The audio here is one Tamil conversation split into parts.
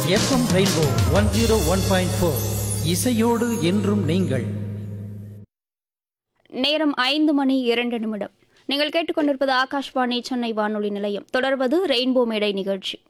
எஃப்எம் ரெயின்போ 101.4 இசையோடு என்றும் நீங்கள். நேரம் 5:02. நீங்கள் கேட்டுக்கொண்டிருப்பது ஆகாஷ்வாணி சென்னை வானொலி நிலையம். தொடர்வது ரெயின்போ மேடை நிகழ்ச்சி.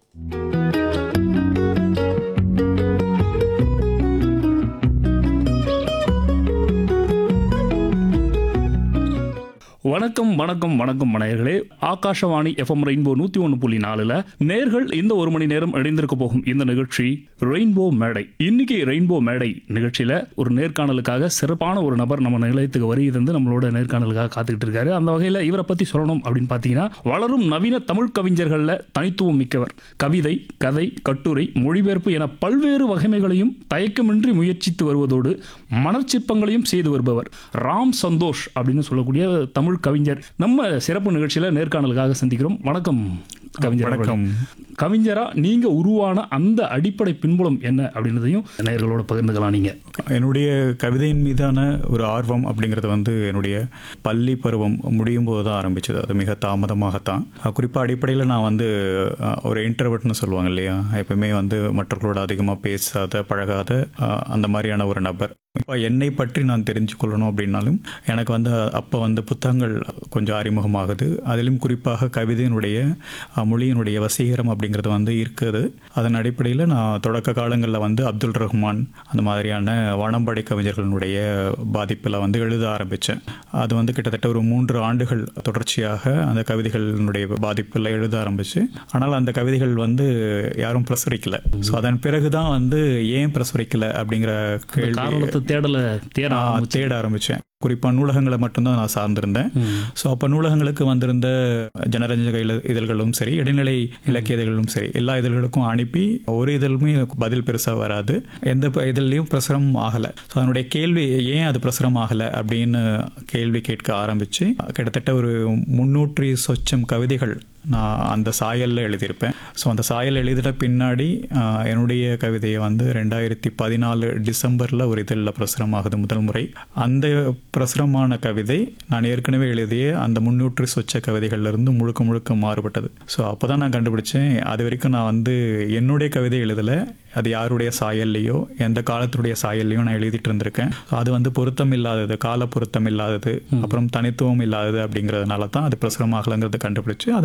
வணக்கம் வணக்கம் வணக்கம் மனையர்களே. ஆகாஷவாணி எஃப்எம் ரெயின்போ 101.4 நேர்கள் இந்த ஒரு மணி நேரம் இணைந்திருக்க போகும் இந்த நிகழ்ச்சி ரெயின்போ மேடை. இன்னைக்கு ரெயின்போ மேடை நிகழ்ச்சியில ஒரு நேர்காணலுக்காக சிறப்பான ஒரு நபர் நம்ம நிலையத்துக்கு வருகிறது நம்மளோட நேர்காணலுக்காக காத்துக்கிட்டு இருக்காரு. அந்த வகையில் இவரை பத்தி சொல்லணும் அப்படின்னு பார்த்தீங்கன்னா, வளரும் நவீன தமிழ் கவிஞர்கள்ல தனித்துவம் மிக்கவர். கவிதை, கதை, கட்டுரை, மொழிபெயர்ப்பு என பல்வேறு வகைமைகளையும் தயக்கமின்றி முயற்சித்து வருவதோடு மனச்சிற்பங்களையும் செய்து வருபவர் ராம் சந்தோஷ் அப்படின்னு சொல்லக்கூடிய தமிழ் கவிஞர் நம்ம சிறப்பு நிகழ்ச்சியில நேர்காணலுக்காக சந்திக்கிறோம். வணக்கம் கவிஞர். வணக்கம். கவிஞரா நீங்க உருவான அந்த அடிப்படை பின்புலம் என்ன அப்படின்றதையும் நேயர்களோட பகிர்ந்துக்கலாம். நீங்க என்னுடைய கவிதையின் மீதான ஒரு ஆர்வம் அப்படிங்கிறது என்னுடைய பள்ளி பருவம் முடியும் போது தான் ஆரம்பிச்சது. அது மிக தாமதமாகத்தான். குறிப்பாக அடிப்படையில் நான் ஒரு இன்ட்ரோவர்ட்னு சொல்லுவாங்க இல்லையா, எப்பவுமே மற்றவர்களோட அதிகமாக பேசாத பழகாத அந்த மாதிரியான ஒரு நபர். இப்போ என்னை பற்றி நான் தெரிஞ்சு கொள்ளணும் அப்படின்னாலும் எனக்கு அப்போ புத்தகங்கள் கொஞ்சம் அறிமுகமாகுது. அதிலும் குறிப்பாக கவிதையினுடைய மொழியினுடைய வசீகரம் அப்படிங்கிறது இருக்குது. அதன் அடிப்படையில் நான் தொடக்க காலங்களில் அப்துல் ரஹ்மான் அந்த மாதிரியான வானம்படை கவிஞர்களுடைய பாதிப்பில் எழுத ஆரம்பித்தேன். அது கிட்டத்தட்ட ஒரு 3 ஆண்டுகள் தொடர்ச்சியாக அந்த கவிதைகளினுடைய பாதிப்பில் எழுத ஆரம்பிச்சு. ஆனால் அந்த கவிதைகள் யாரும் பிரசுரிக்கலை. ஸோ அதன் பிறகு தான் ஏன் பிரசுரிக்கலை அப்படிங்கிற காரணத்தை தேட ஆரம்பித்தேன். குறிப்பாக நூலகங்களை மட்டும்தான் நான் சார்ந்திருந்தேன். ஸோ அப்போ நூலகங்களுக்கு வந்திருந்த ஜனரஞ்சக இதழ்களும் சரி, இடைநிலை இலக்கிய இதழ்களும் சரி, எல்லா இதழ்களுக்கும் அனுப்பி ஒரு இதழுமே பதில் பெருசாக வராது. எந்த இதழ்லையும் பிரசுரம் ஆகலை. ஸோ அதனுடைய கேள்வி ஏன் அது பிரசுரம் ஆகலை அப்படின்னு கேள்வி கேட்க ஆரம்பித்து கிட்டத்தட்ட ஒரு 300 சொச்சம் கவிதைகள் நான் அந்த சாயலில் எழுதியிருப்பேன். ஸோ அந்த சாயல் எழுதின பின்னாடி என்னுடைய கவிதையை 2014 டிசம்பரில் ஒரு இதழில் பிரசுரமாகுது முதல் முறை. அந்த பிரசுரமான கவிதை நான் ஏற்கனவே எழுதிய அந்த 300 சொச்ச கவிதைகள்லேருந்து முழுக்க முழுக்க மாறுபட்டது. ஸோ அப்போ தான் நான் கண்டுபிடிச்சேன், அது வரைக்கும் நான் என்னுடைய கவிதை எழுதலை, அது யாருடைய சாயல்லையோ எந்த காலத்துடைய சாயல்லையோ நான் எழுதிட்டு இருந்திருக்கேன். அது பொருத்தம் இல்லாதது, கால பொருத்தம் இல்லாதது, அப்புறம் தனித்துவம் இல்லாதது அப்படிங்கிறதுனால தான் அது பிரசுரமாகலைங்கிறத கண்டுபிடிச்சு